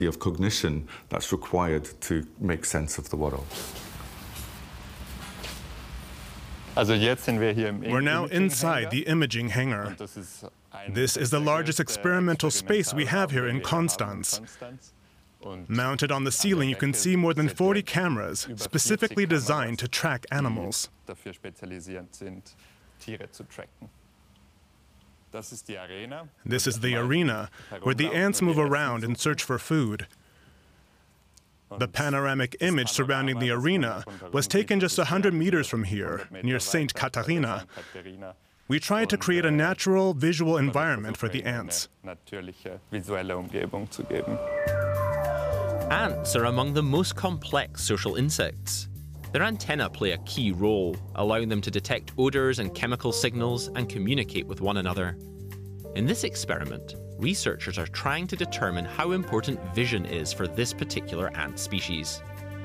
of cognition that's required to make sense of the world. We're now inside the imaging hangar. This is the largest experimental space we have here in Konstanz. Mounted on the ceiling, you can see more than 40 cameras specifically designed to track animals. This is the arena, where the ants move around in search for food. The panoramic image surrounding the arena was taken just 100 meters from here, near St. Katharina. We tried to create a natural, visual environment for the ants. Ants are among the most complex social insects. Their antennae play a key role, allowing them to detect odors and chemical signals and communicate with one another. In this experiment, researchers are trying to determine how important vision is for this particular ant species.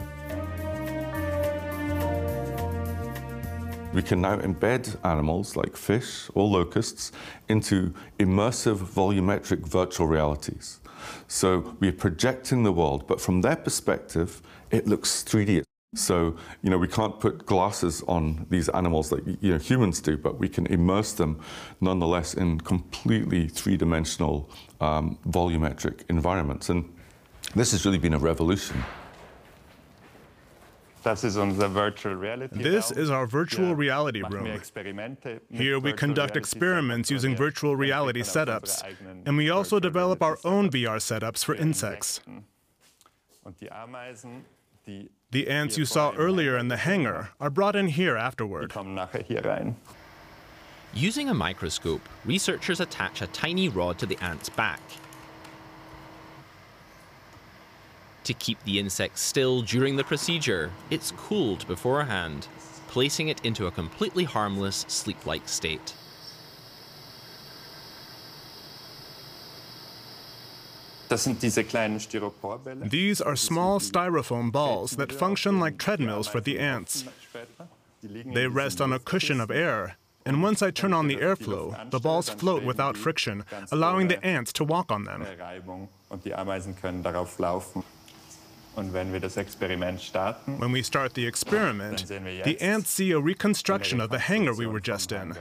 We can now embed animals like fish or locusts into immersive volumetric virtual realities. So we're projecting the world, but from their perspective, it looks 3D. So, we can't put glasses on these animals like, humans do, but we can immerse them nonetheless in completely three-dimensional volumetric environments. And this has really been a revolution. This is our virtual reality room. Here we conduct experiments using virtual reality setups, and we also develop our own VR setups for insects. The ants you saw earlier in the hangar are brought in here afterward. Using a microscope, researchers attach a tiny rod to the ant's back. To keep the insect still during the procedure, it's cooled beforehand, placing it into a completely harmless, sleep-like state. These are small styrofoam balls that function like treadmills for the ants. They rest on a cushion of air, and once I turn on the airflow, the balls float without friction, allowing the ants to walk on them. When we start the experiment, the ants see a reconstruction of the hangar we were just in.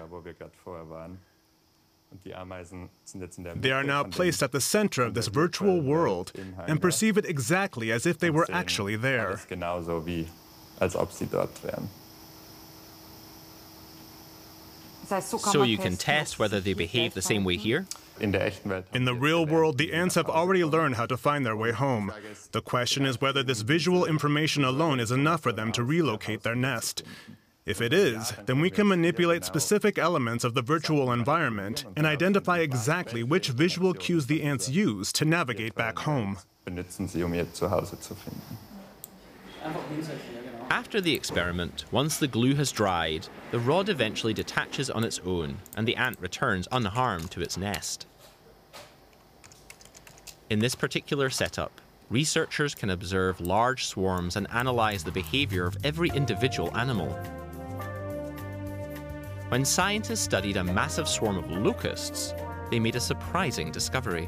They are now placed at the center of this virtual world and perceive it exactly as if they were actually there. So you can test whether they behave the same way here? In the real world, the ants have already learned how to find their way home. The question is whether this visual information alone is enough for them to relocate their nest. If it is, then we can manipulate specific elements of the virtual environment and identify exactly which visual cues the ants use to navigate back home. After the experiment, once the glue has dried, the rod eventually detaches on its own and the ant returns unharmed to its nest. In this particular setup, researchers can observe large swarms and analyze the behavior of every individual animal. When scientists studied a massive swarm of locusts, they made a surprising discovery.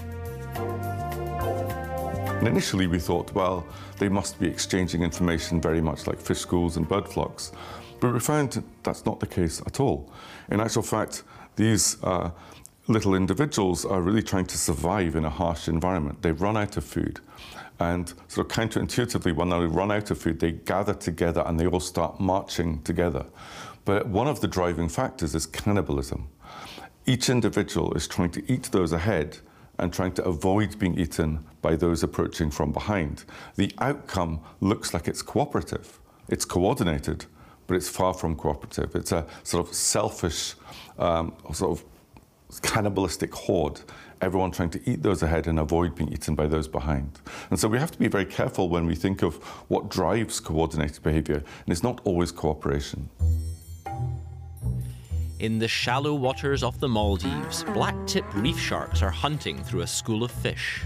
And initially we thought, well, they must be exchanging information very much like fish schools and bird flocks. But we found that's not the case at all. In actual fact, these little individuals are really trying to survive in a harsh environment. They've run out of food. And sort of counterintuitively, when they run out of food, they gather together and they all start marching together. But one of the driving factors is cannibalism. Each individual is trying to eat those ahead and trying to avoid being eaten by those approaching from behind. The outcome looks like it's cooperative. It's coordinated, but it's far from cooperative. It's a sort of selfish, sort of cannibalistic horde, everyone trying to eat those ahead and avoid being eaten by those behind. And so we have to be very careful when we think of what drives coordinated behavior, and it's not always cooperation. In the shallow waters off the Maldives, black-tip reef sharks are hunting through a school of fish.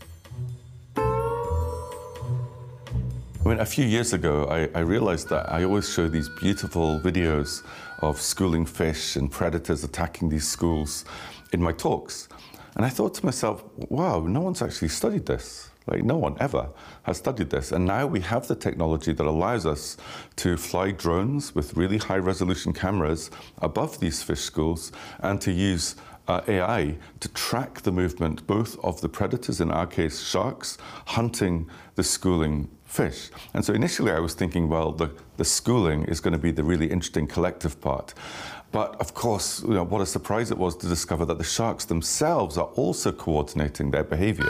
I mean, a few years ago, I realized that I always show these beautiful videos of schooling fish and predators attacking these schools in my talks. And I thought to myself, wow, no one's actually studied this. Like, no one ever has studied this. And now we have the technology that allows us to fly drones with really high-resolution cameras above these fish schools and to use AI to track the movement both of the predators, in our case sharks, hunting the schooling fish. And so initially I was thinking, well, the schooling is going to be the really interesting collective part. But of course, what a surprise it was to discover that the sharks themselves are also coordinating their behavior.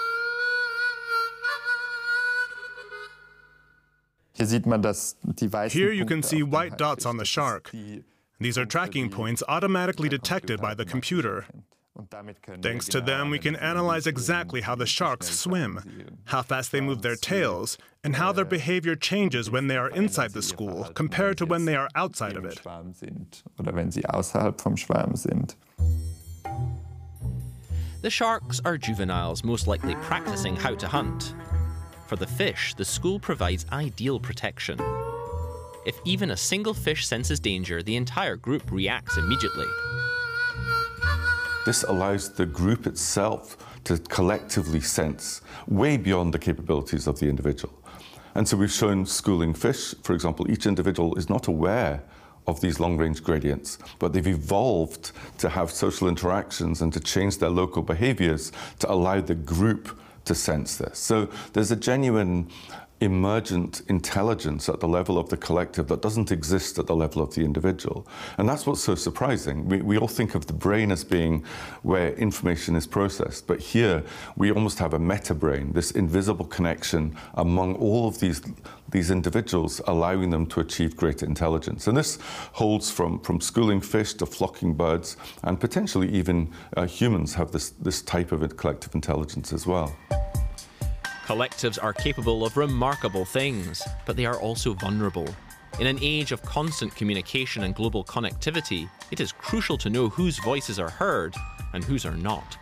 Here you can see white dots on the shark. These are tracking points automatically detected by the computer. Thanks to them, we can analyze exactly how the sharks swim, how fast they move their tails, and how their behavior changes when they are inside the school compared to when they are outside of it. The sharks are juveniles most likely practicing how to hunt. For the fish, the school provides ideal protection. If even a single fish senses danger, the entire group reacts immediately. This allows the group itself to collectively sense way beyond the capabilities of the individual. And so we've shown schooling fish, for example, each individual is not aware of these long-range gradients, but they've evolved to have social interactions and to change their local behaviors to allow the group to sense this. So there's a genuine emergent intelligence at the level of the collective that doesn't exist at the level of the individual. And that's what's so surprising. We all think of the brain as being where information is processed, but here we almost have a meta-brain, this invisible connection among all of these individuals, allowing them to achieve greater intelligence. And this holds from schooling fish to flocking birds, and potentially even humans have this type of collective intelligence as well. Collectives are capable of remarkable things, but they are also vulnerable. In an age of constant communication and global connectivity, it is crucial to know whose voices are heard and whose are not.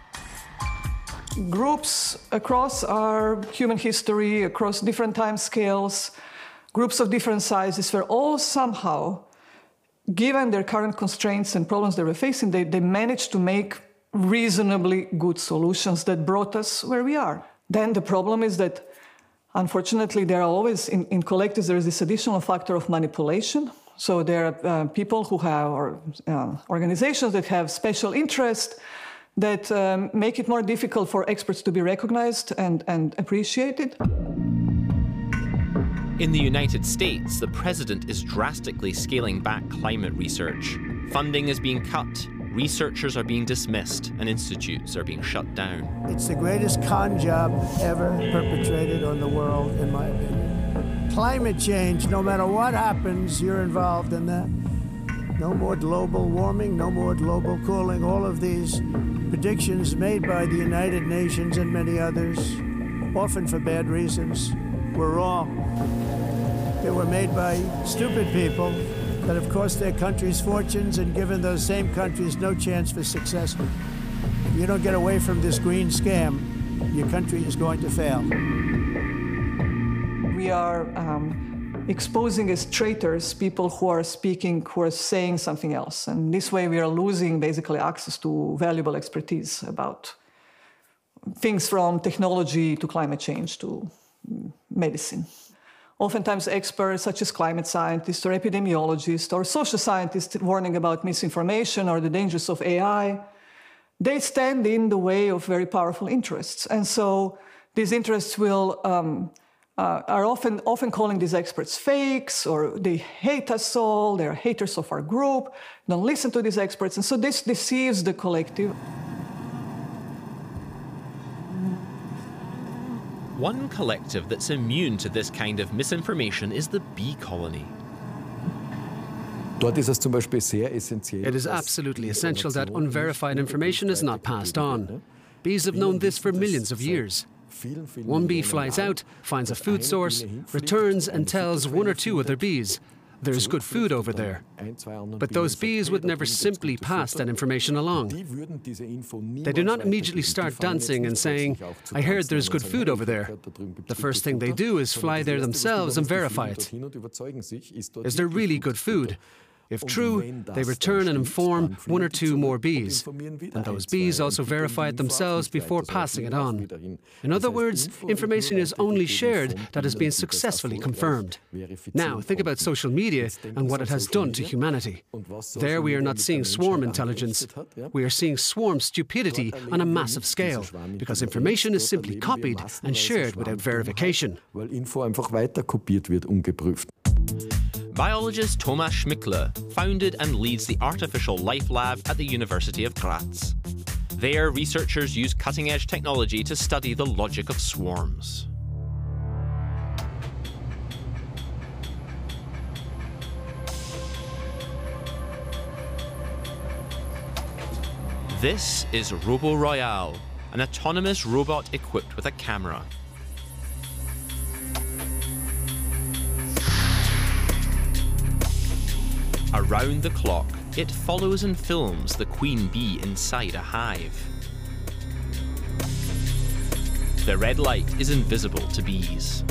Groups across our human history, across different time scales, groups of different sizes, were all somehow, given their current constraints and problems they were facing, they managed to make reasonably good solutions that brought us where we are. Then the problem is that, unfortunately, there are always, in collectives, there is this additional factor of manipulation. So there are people who have, or organizations that have special interest that make it more difficult for experts to be recognized and appreciated. In the United States, the president is drastically scaling back climate research. Funding is being cut. Researchers are being dismissed and institutes are being shut down. It's the greatest con job ever perpetrated on the world, in my opinion. Climate change, no matter what happens, you're involved in that. No more global warming, no more global cooling. All of these predictions made by the United Nations and many others, often for bad reasons, were wrong. They were made by stupid people that have cost their countries fortunes and given those same countries no chance for success. If you don't get away from this green scam, your country is going to fail. We are exposing as traitors people who are speaking, who are saying something else. And this way we are losing basically access to valuable expertise about things from technology to climate change to medicine. Oftentimes experts such as climate scientists or epidemiologists or social scientists warning about misinformation or the dangers of AI, they stand in the way of very powerful interests. And so these interests are often calling these experts fakes, or they hate us all, they're haters of our group, don't listen to these experts. And so this deceives the collective. One collective that's immune to this kind of misinformation is the bee colony. It is absolutely essential that unverified information is not passed on. Bees have known this for millions of years. One bee flies out, finds a food source, returns and tells one or two other bees, there's good food over there. But those bees would never simply pass that information along. They do not immediately start dancing and saying, I heard there's good food over there. The first thing they do is fly there themselves and verify it. Is there really good food? If true, they return and inform one or two more bees. And those bees also verify it themselves before passing it on. In other words, information is only shared that has been successfully confirmed. Now, think about social media and what it has done to humanity. There we are not seeing swarm intelligence. We are seeing swarm stupidity on a massive scale, because information is simply copied and shared without verification. Biologist Thomas Schmickle founded and leads the Artificial Life Lab at the University of Graz. There, researchers use cutting-edge technology to study the logic of swarms. This is Robo Royale, an autonomous robot equipped with a camera. Around the clock, it follows and films the queen bee inside a hive. The red light is invisible to bees.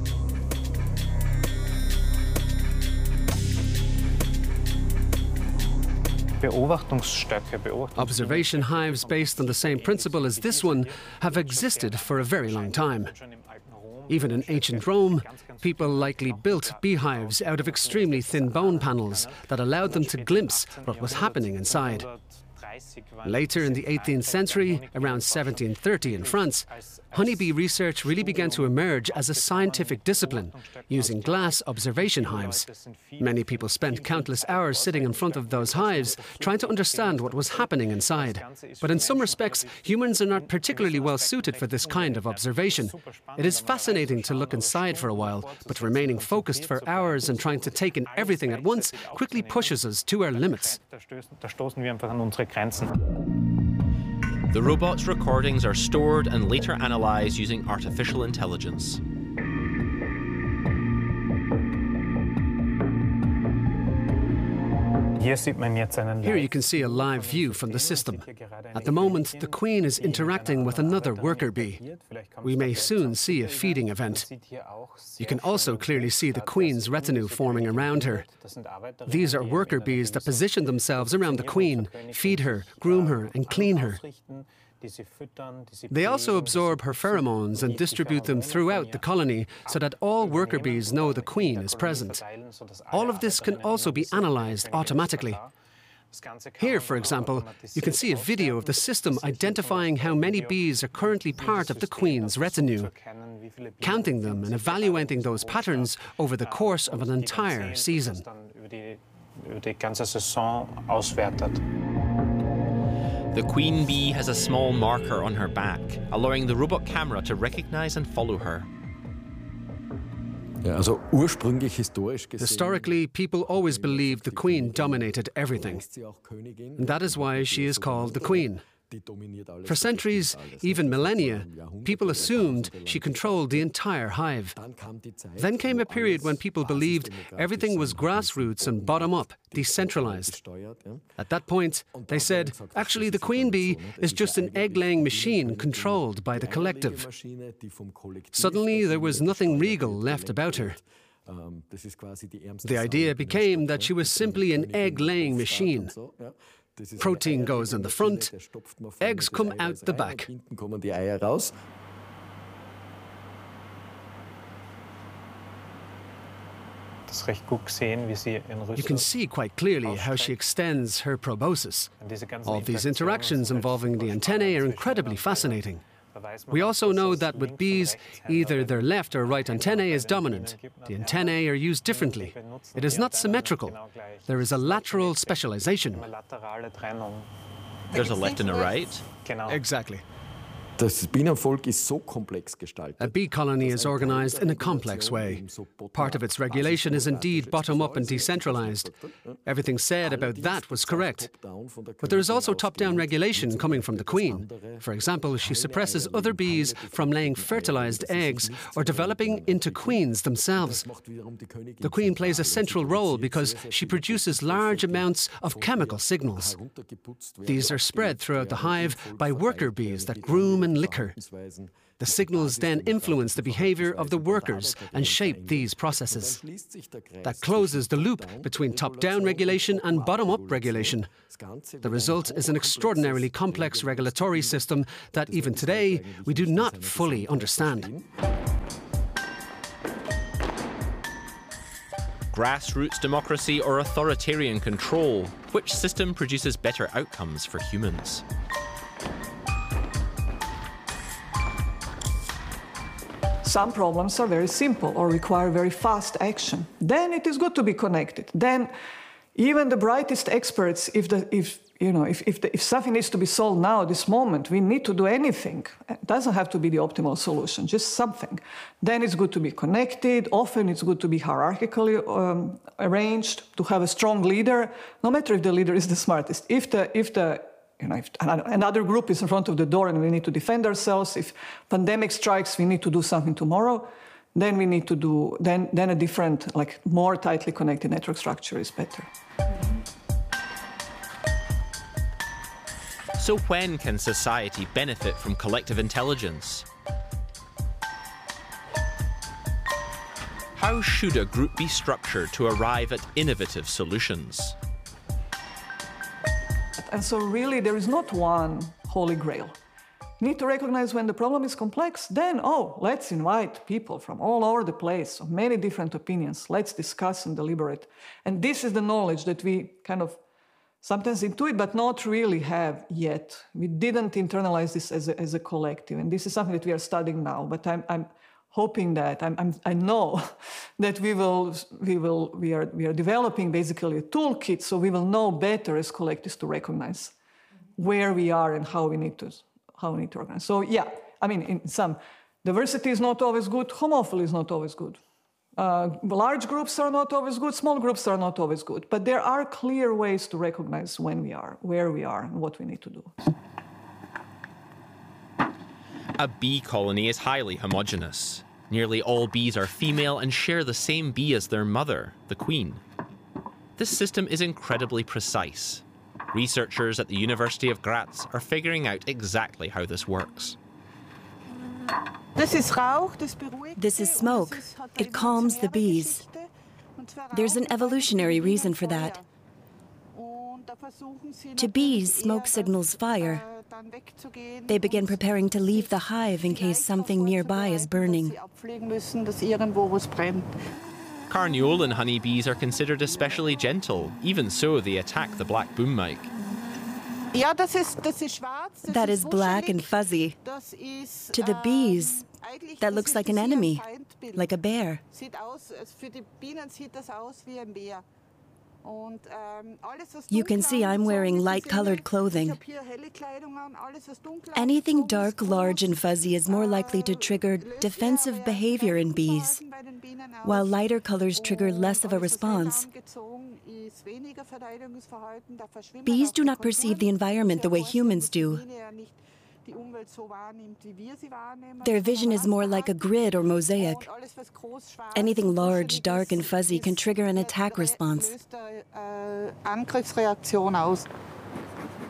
Observation hives based on the same principle as this one have existed for a very long time. Even in ancient Rome, people likely built beehives out of extremely thin bone panels that allowed them to glimpse what was happening inside. Later in the 18th century, around 1730 in France, honeybee research really began to emerge as a scientific discipline, using glass observation hives. Many people spent countless hours sitting in front of those hives, trying to understand what was happening inside. But in some respects, humans are not particularly well suited for this kind of observation. It is fascinating to look inside for a while, but remaining focused for hours and trying to take in everything at once quickly pushes us to our limits. The robot's recordings are stored and later analysed using artificial intelligence. Here you can see a live view from the system. At the moment, the queen is interacting with another worker bee. We may soon see a feeding event. You can also clearly see the queen's retinue forming around her. These are worker bees that position themselves around the queen, feed her, groom her, and clean her. They also absorb her pheromones and distribute them throughout the colony so that all worker bees know the queen is present. All of this can also be analysed automatically. Here, for example, you can see a video of the system identifying how many bees are currently part of the queen's retinue, counting them and evaluating those patterns over the course of an entire season. The queen bee has a small marker on her back, allowing the robot camera to recognize and follow her. Historically, people always believed the queen dominated everything. And that is why she is called the queen. For centuries, even millennia, people assumed she controlled the entire hive. Then came a period when people believed everything was grassroots and bottom-up, decentralized. At that point, they said, actually, the queen bee is just an egg-laying machine controlled by the collective. Suddenly, there was nothing regal left about her. The idea became that she was simply an egg-laying machine. Protein goes in the front, eggs come out the back. You can see quite clearly how she extends her proboscis. All these interactions involving the antennae are incredibly fascinating. We also know that with bees, either their left or right antennae is dominant. The antennae are used differently. It is not symmetrical. There is a lateral specialization. There's a left and a right? Exactly. A bee colony is organized in a complex way. Part of its regulation is indeed bottom-up and decentralized. Everything said about that was correct. But there is also top-down regulation coming from the queen. For example, she suppresses other bees from laying fertilized eggs or developing into queens themselves. The queen plays a central role because she produces large amounts of chemical signals. These are spread throughout the hive by worker bees that groom and lick her. The signals then influence the behavior of the workers and shape these processes. That closes the loop between top-down regulation and bottom-up regulation. The result is an extraordinarily complex regulatory system that even today we do not fully understand. Grassroots democracy or authoritarian control? Which system produces better outcomes for humans? Some problems are very simple or require very fast action. Then it is good to be connected. Then even the brightest experts, if something needs to be solved now, this moment, we need to do anything. It doesn't have to be the optimal solution, just something. Then it's good to be connected. Often it's good to be hierarchically arranged, to have a strong leader, no matter if the leader is the smartest. If another group is in front of the door and we need to defend ourselves, if pandemic strikes, we need to do something tomorrow, then we need to do, then a different, like more tightly connected network structure is better. So when can society benefit from collective intelligence? How should a group be structured to arrive at innovative solutions? And so really there is not one holy grail. You need to recognize when the problem is complex, then, let's invite people from all over the place, of many different opinions. Let's discuss and deliberate. And this is the knowledge that we kind of sometimes intuit, but not really have yet. We didn't internalize this as a collective. And this is something that we are studying now. But I'm hoping that, I know that we are developing basically a toolkit so we will know better as collectives to recognize where we are and how we need to organize. So yeah, I mean, in some, diversity is not always good, homophily is not always good. Large groups are not always good, small groups are not always good, but there are clear ways to recognize when we are, where we are, and what we need to do. A bee colony is highly homogeneous. Nearly all bees are female and share the same bee as their mother, the queen. This system is incredibly precise. Researchers at the University of Graz are figuring out exactly how this works. This is smoke. It calms the bees. There's an evolutionary reason for that. To bees, smoke signals fire. They begin preparing to leave the hive in case something nearby is burning. Carniolan honeybees are considered especially gentle. Even so, they attack the black boom mike. That is black and fuzzy. To the bees, that looks like an enemy, like a bear. You can see I'm wearing light-colored clothing. Anything dark, large, and fuzzy is more likely to trigger defensive behavior in bees, while lighter colors trigger less of a response. Bees do not perceive the environment the way humans do. Their vision is more like a grid or mosaic. Anything large, dark, and fuzzy can trigger an attack response.